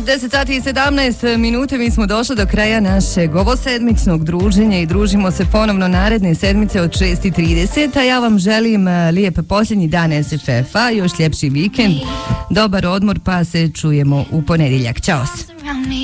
10 sati i 17 minute, mi smo došli do kraja našeg ovosedmičnog druženja i družimo se ponovno naredne sedmice od 6:30, a ja vam želim lijep posljednji dan SFF-a, još ljepši vikend, dobar odmor, pa se čujemo u ponedjeljak. Ćao se.